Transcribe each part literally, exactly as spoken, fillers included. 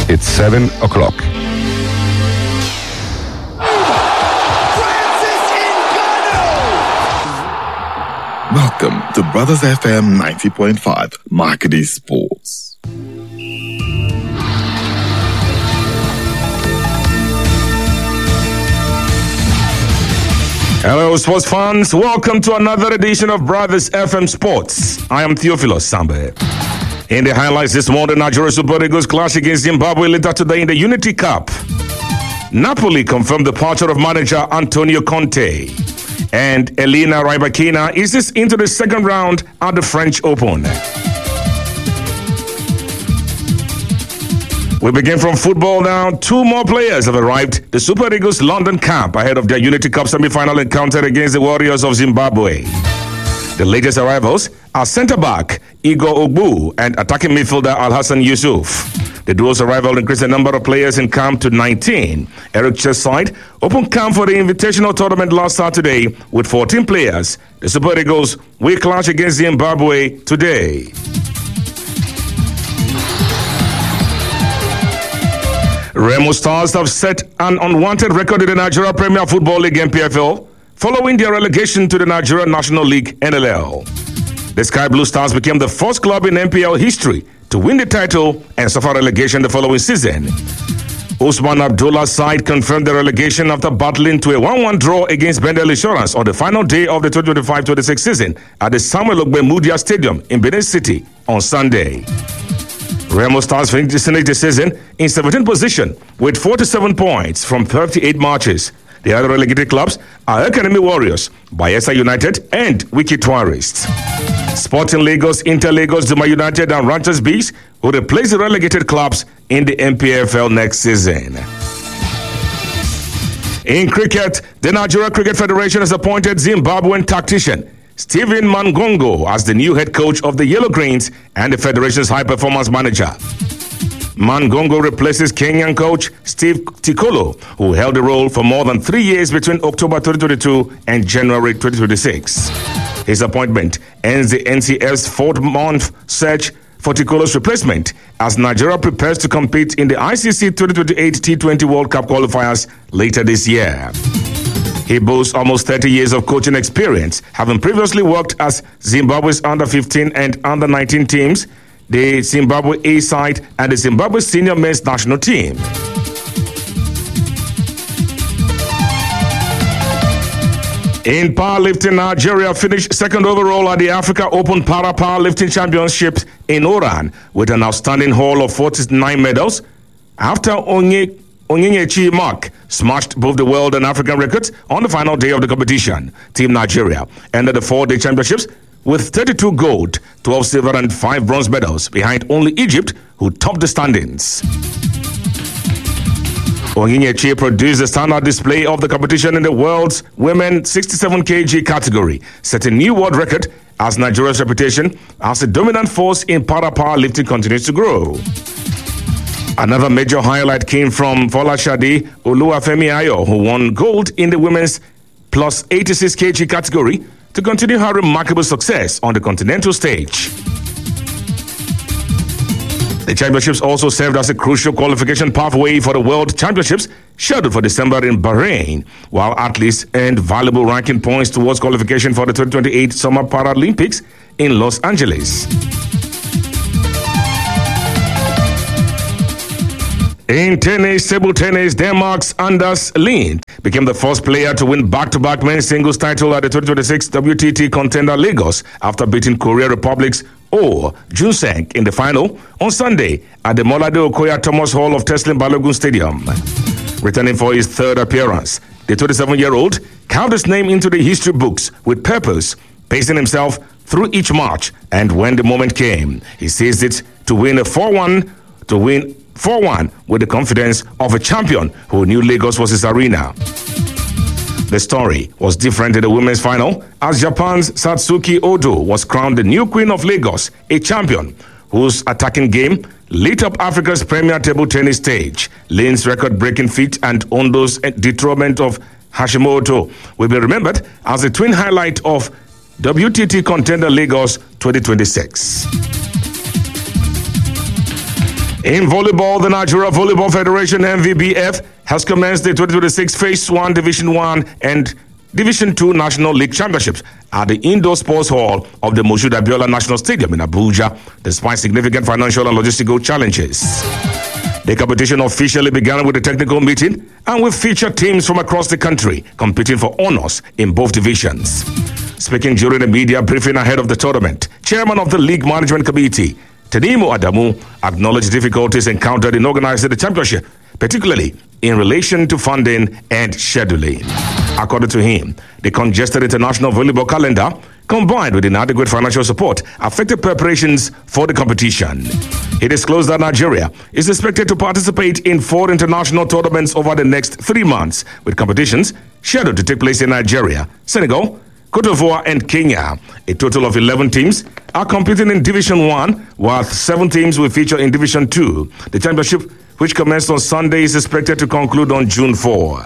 It's seven o'clock. Welcome to Brothers F M ninety point five Marketing Sports. Hello, sports fans. Welcome to another edition of Brothers F M Sports. I am Theophilus Sambe. In the highlights this morning, Nigeria Super Eagles clash against Zimbabwe later today in the Unity Cup. Napoli confirmed the departure of manager Antonio Conte. And Elena Rybakina eases into the second round at the French Open. We begin from football now. Two more players have arrived the Super Eagles London camp ahead of their Unity Cup semi-final encounter against the Warriors of Zimbabwe. The latest arrivals are centre-back Igor Ogbu and attacking midfielder Al-Hassan Yusuf. The duo's arrival increased the number of players in camp to nineteen. Eric Cheside opened camp for the Invitational Tournament last Saturday with fourteen players. The Super Eagles will clash against Zimbabwe today. Remo Stars have set an unwanted record in the Nigeria Premier Football League N P F L following their relegation to the Nigeria National League N L L. The Sky Blue Stars became the first club in N P L history to win the title and suffer relegation the following season. Usman Abdullah's side confirmed the relegation after battling to a one one draw against Bendel Insurance on the final day of the twenty twenty-five twenty-six season at the Samuel Ogbemudia Stadium in Benin City on Sunday. Remo Stars finished the season in seventeenth position with forty-seven points from thirty-eight matches. The other relegated clubs are Academy Warriors, Bayelsa United, and Wiki Tourists. Sporting Lagos, Inter Lagos, Duma United, and Ranchers Beach will replace the relegated clubs in the N P F L next season. In cricket, the Nigeria Cricket Federation has appointed Zimbabwean tactician Stephen Mangongo as the new head coach of the Yellow Greens and the federation's high-performance manager. Mangongo replaces Kenyan coach Steve Tikolo, who held the role for more than three years between October twenty twenty-two and January twenty twenty-six. His appointment ends the N C F's fourth-month search for Tikolo's replacement as Nigeria prepares to compete in the I C C twenty twenty-eight T twenty World Cup qualifiers later this year. He boasts almost thirty years of coaching experience, having previously worked as Zimbabwe's under fifteen and under nineteen teams, the Zimbabwe A side, and the Zimbabwe senior men's national team. In powerlifting, Nigeria finished second overall at the Africa Open Para Powerlifting Championships in Oran with an outstanding haul of forty-nine medals after Onye Onyinyechi Mark smashed both the world and African records on the final day of the competition. Team Nigeria ended the four-day championships with thirty-two gold, twelve silver, and five bronze medals behind only Egypt, who topped the standings. Onyinyechi produced the standout display of the competition in the world's women sixty-seven kilogram category, setting new world record as Nigeria's reputation as a dominant force in para powerlifting continues to grow. Another major highlight came from Folashade Oluwafemi Ayo, who won gold in the women's plus eighty-six kilogram category to continue her remarkable success on the continental stage. The championships also served as a crucial qualification pathway for the World Championships scheduled for December in Bahrain, while athletes earned valuable ranking points towards qualification for the twenty twenty-eight Summer Paralympics in Los Angeles. In tennis, table tennis, Denmark's Anders Lind became the first player to win back-to-back men's singles title at the twenty twenty-six W T T Contender Lagos after beating Korea Republic's Oh Junseng in the final on Sunday at the Molade Okoya Thomas Hall of Teslin Balogun Stadium. Returning for his third appearance, the twenty-seven-year-old carved his name into the history books with purpose, pacing himself through each match, and when the moment came, he seized it to win a four one to win four one with the confidence of a champion who knew Lagos was his arena. The story was different in the women's final as Japan's Satsuki Odo was crowned the new queen of Lagos, a champion whose attacking game lit up Africa's premier table tennis stage. Lind's record-breaking feat and Ondo's dethronement of Hashimoto will be remembered as the twin highlight of W T T Contender Lagos twenty twenty-six. In volleyball, the Nigeria Volleyball Federation N V B F has commenced the twenty twenty-six Phase one Division one and Division two National League Championships at the Indoor Sports Hall of the Moshood Abiola National Stadium in Abuja, despite significant financial and logistical challenges. The competition officially began with a technical meeting and will feature teams from across the country competing for honors in both divisions. Speaking during a media briefing ahead of the tournament, Chairman of the League Management Committee, Tanimu Adamu, acknowledged difficulties encountered in organizing the championship, particularly in relation to funding and scheduling. According to him, the congested international volleyball calendar, combined with inadequate financial support, affected preparations for the competition. He disclosed that Nigeria is expected to participate in four international tournaments over the next three months, with competitions scheduled to take place in Nigeria, Senegal, Cote d'Ivoire, and Kenya. A total of eleven teams are competing in Division one, while seven teams will feature in Division two. The championship, which commenced on Sunday, is expected to conclude on June fourth.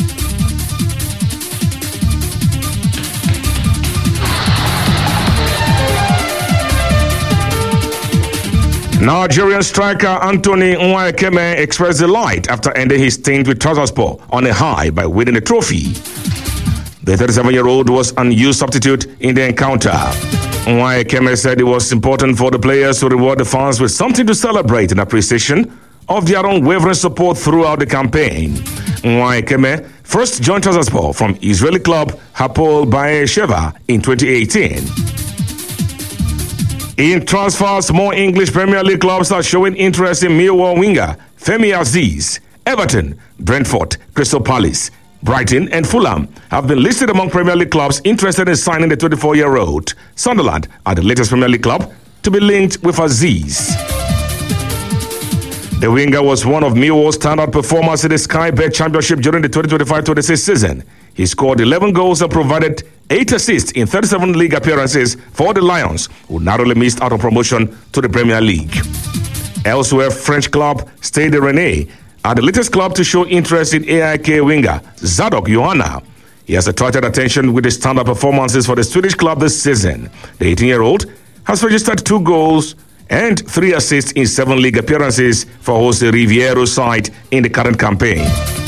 Nigerian striker Anthony Nwaekeme expressed delight after ending his stint with Trabzonspor on a high by winning the trophy. The thirty-seven-year-old was unused substitute in the encounter. Nwaekeme said it was important for the players to reward the fans with something to celebrate in appreciation of their unwavering support throughout the campaign. Nwaekeme first joined Trabzonspor from Israeli club Hapoel Be'er-Sheva in twenty eighteen. In transfers, more English Premier League clubs are showing interest in Millwall winger Femi Aziz. Everton, Brentford, Crystal Palace, Brighton and Fulham have been listed among Premier League clubs interested in signing the twenty-four-year-old. Sunderland are the latest Premier League club to be linked with Aziz. The winger was one of Millwall's standout performers in the Sky Bet Championship during the twenty twenty-five twenty-six season. He scored eleven goals and provided eight assists in thirty-seven league appearances for the Lions, who narrowly missed out on promotion to the Premier League. Elsewhere, French club Stade Rennais are the latest club to show interest in A I K winger Zadok Johanna. He has attracted attention with his standout performances for the Swedish club this season. The eighteen-year-old has registered two goals and three assists in seven league appearances for Jose Riviero's side in the current campaign.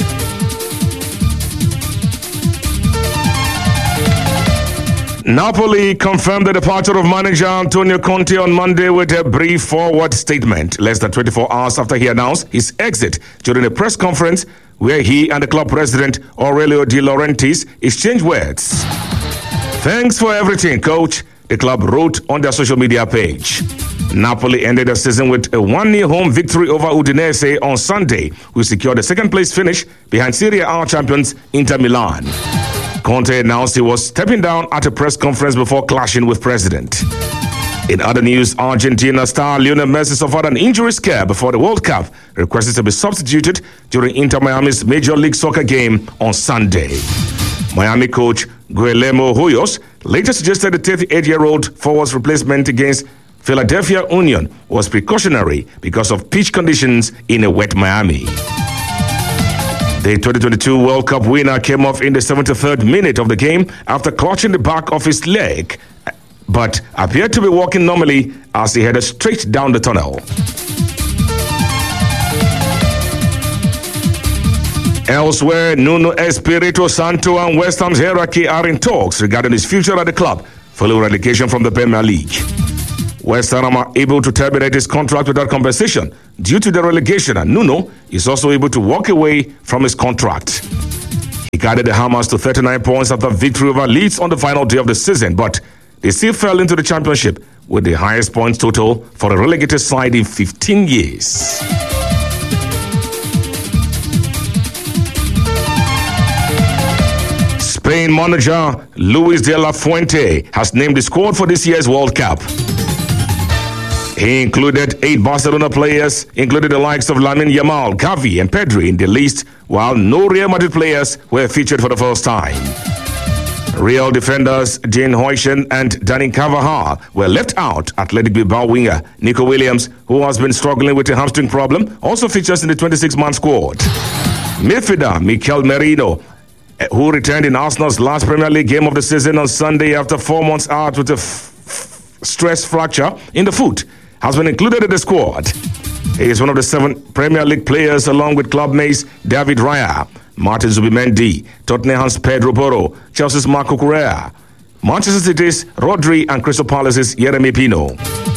Napoli confirmed the departure of manager Antonio Conte on Monday with a brief forward statement, less than twenty-four hours after he announced his exit during a press conference where he and the club president Aurelio De Laurentiis exchanged words. "Thanks for everything, coach," the club wrote on their social media page. Napoli ended the season with a one nil home victory over Udinese on Sunday, who secured a second-place finish behind Serie A champions Inter Milan. Conte announced he was stepping down at a press conference before clashing with President. In other news, Argentina star Lionel Messi suffered an injury scare before the World Cup, requested to be substituted during Inter Miami's Major League Soccer game on Sunday. Miami coach Guillermo Hoyos later suggested the thirty-eight-year-old forward's replacement against Philadelphia Union was precautionary because of pitch conditions in a wet Miami. The twenty twenty-two World Cup winner came off in the seventy-third minute of the game after clutching the back of his leg, but appeared to be walking normally as he headed straight down the tunnel. Elsewhere, Nuno Espirito Santo and West Ham's hierarchy are in talks regarding his future at the club following relegation from the Premier League. West Ham are able to terminate his contract without compensation due to the relegation, and Nuno is also able to walk away from his contract. He guided the Hammers to thirty-nine points after victory over Leeds on the final day of the season, but they still fell into the championship with the highest points total for a relegated side in fifteen years. Spain manager Luis de la Fuente has named the squad for this year's World Cup. He included eight Barcelona players, including the likes of Lamine Yamal, Gavi, and Pedri in the list, while no Real Madrid players were featured for the first time. Real defenders Dean Huijsen and Dani Carvajal were left out. Athletic Bilbao winger Nico Williams, who has been struggling with a hamstring problem, also features in the twenty-six-man squad. Midfielder Mikel Merino, who returned in Arsenal's last Premier League game of the season on Sunday after four months out with a f- f- stress fracture in the foot, has been included in the squad. He is one of the seven Premier League players along with club mates David Raya, Martin Zubimendi, Tottenham's Pedro Porro, Chelsea's Marco Correa, Manchester City's Rodri and Crystal Palace's Yeremy Pino.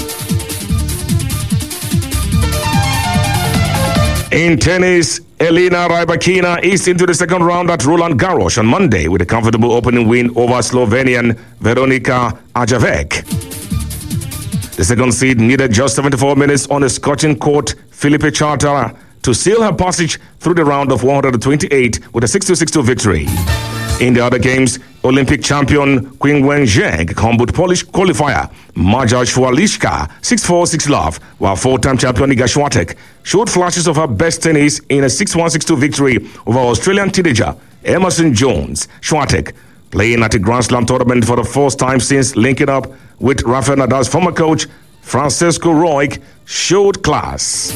In tennis, Elena Rybakina is into the second round at Roland Garros on Monday with a comfortable opening win over Slovenian Veronika Ajavec. The second seed needed just seventy-four minutes on a scorching court, Felipe Charter, to seal her passage through the round of one hundred twenty-eight with a six two six two victory. In the other games, Olympic champion Qing Wen-zheng humbled Polish qualifier Maja Szwalska six four six love, while four-time champion Iga Swiatek showed flashes of her best tennis in a six one six two victory over Australian teenager Emerson Jones. Swiatek, playing at a Grand Slam tournament for the first time since linking up with Rafael Nadal's former coach Francesco Roig, showed class.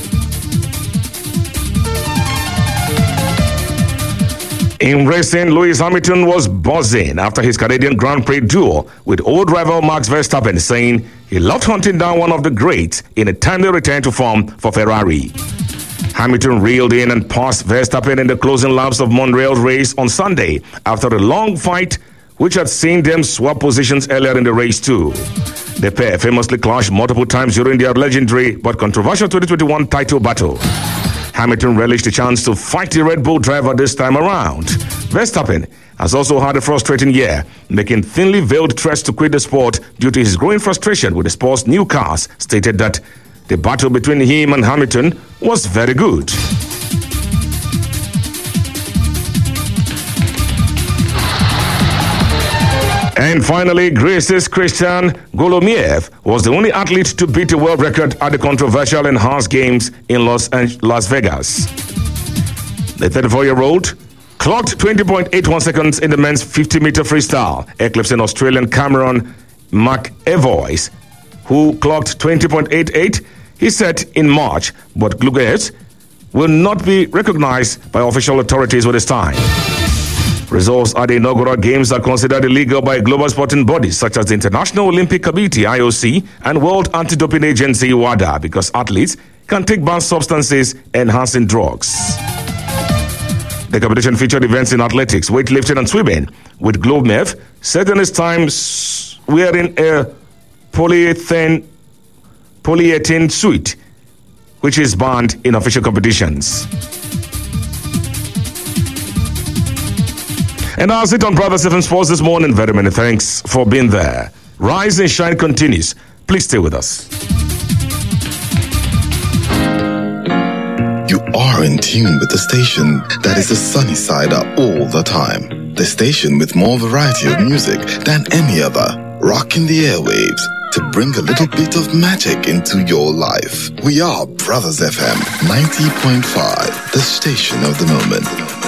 In racing, Lewis Hamilton was buzzing after his Canadian Grand Prix duel with old rival Max Verstappen, saying he loved hunting down one of the greats in a timely return to form for Ferrari. Hamilton reeled in and passed Verstappen in the closing laps of Montreal's race on Sunday after a long fight which had seen them swap positions earlier in the race too. The pair famously clashed multiple times during their legendary but controversial twenty twenty-one title battle. Hamilton relished the chance to fight the Red Bull driver this time around. Verstappen has also had a frustrating year, making thinly veiled threats to quit the sport due to his growing frustration with the sport's new cars, stated that the battle between him and Hamilton was very good. And finally, Greece's Christian Golomiev was the only athlete to beat the world record at the controversial Enhanced Games in Los, Las Vegas. The thirty-four-year-old clocked twenty point eight one seconds in the men's fifty-meter freestyle, eclipsing Australian Cameron McEvoy, who clocked twenty point eight eight. He said in March, but Glugaev will not be recognized by official authorities with this time. Results at the inaugural games are considered illegal by global sporting bodies such as the International Olympic Committee, I O C, and World Anti-Doping Agency, WADA, because athletes can take banned substances enhancing drugs. The competition featured events in athletics, weightlifting, and swimming, with Globemev set in his time wearing a polyethylene, polyethylene suit, which is banned in official competitions. And that's it on Brothers F M Sports this morning. Very many thanks for being there. Rise and shine continues. Please stay with us. You are in tune with the station that is the sunny side up all the time. The station with more variety of music than any other. Rocking the airwaves to bring a little bit of magic into your life. We are Brothers F M ninety point five, the station of the moment.